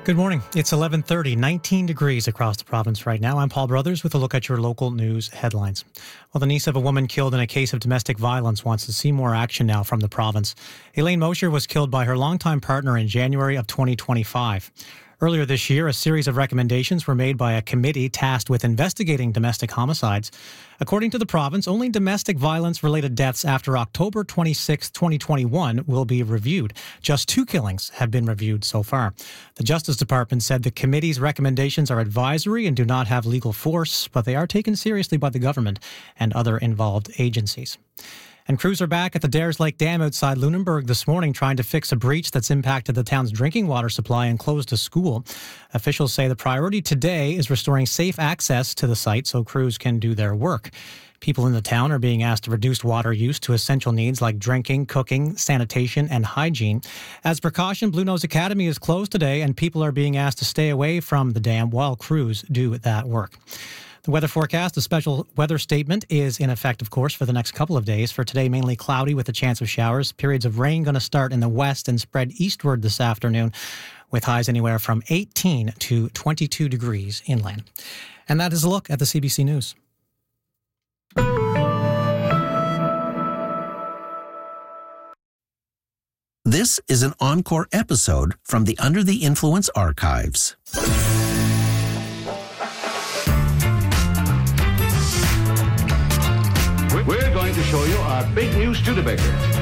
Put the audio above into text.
Good morning. It's 11:30, 19 degrees across the province right now. I'm Paul Brothers with a look at your local news headlines. Well, the niece of a woman killed in a case of domestic violence wants to see more action now from the province. Elaine Mosher was killed by her longtime partner in January of 2025. Earlier this year, a series of recommendations were made by a committee tasked with investigating domestic homicides. According to the province, only domestic violence-related deaths after October 26, 2021 will be reviewed. Just 2 killings have been reviewed so far. The Justice Department said the committee's recommendations are advisory and do not have legal force, but they are taken seriously by the government and other involved agencies. And crews are back at the Dares Lake Dam outside Lunenburg this morning trying to fix a breach that's impacted the town's drinking water supply and closed a school. Officials say the priority today is restoring safe access to the site so crews can do their work. People in the town are being asked to reduce water use to essential needs like drinking, cooking, sanitation, and hygiene. As precaution, Blue Nose Academy is closed today and people are being asked to stay away from the dam while crews do that work. The weather forecast, a special weather statement, is in effect, of course, for the next couple of days. For today, mainly cloudy with a chance of showers. Periods of rain going to start in the west and spread eastward this afternoon, with highs anywhere from 18 to 22 degrees inland. And that is a look at the CBC News. This is an encore episode from the Under the Influence archives. We're going to show you our big new Studebaker.